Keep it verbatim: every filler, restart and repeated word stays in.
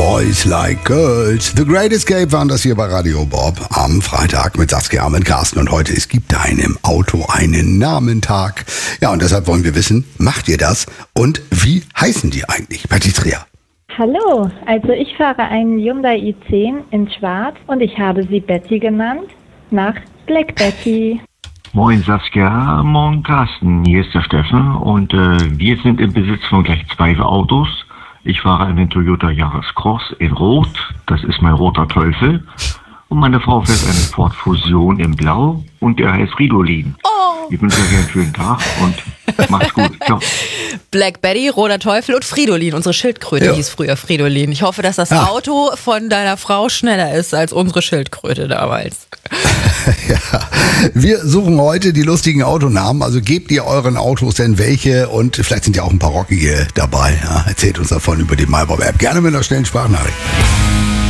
Boys Like Girls. The Great Escape waren das hier bei Radio Bob am Freitag mit Saskia und Carsten. Und heute ist Gibt deinem Auto einen Namentag. Ja, und deshalb wollen wir wissen, macht ihr das? Und wie heißen die eigentlich? Patricia. Hallo, also ich fahre einen Hyundai i zehn in Schwarz und ich habe sie Betty genannt, nach Black Betty. Moin Saskia, moin Carsten, hier ist der Steffen und äh, wir sind im Besitz von gleich zwei Autos. Ich fahre einen Toyota Yaris Cross in Rot, das ist mein roter Teufel. Und meine Frau fährt einen Ford Fusion in Blau und der heißt Fridolin. Oh. Ich wünsche euch einen schönen Tag und macht's gut. Ciao. Black Betty, roter Teufel und Fridolin. Unsere Schildkröte ja. hieß früher Fridolin. Ich hoffe, dass das ja. Auto von deiner Frau schneller ist als unsere Schildkröte damals. Ja, wir suchen heute die lustigen Autonamen. Also gebt ihr euren Autos denn welche? Und vielleicht sind ja auch ein paar rockige dabei. Ja, erzählt uns davon über die MyBob-App. Gerne mit einer schnellen Sprachnachricht.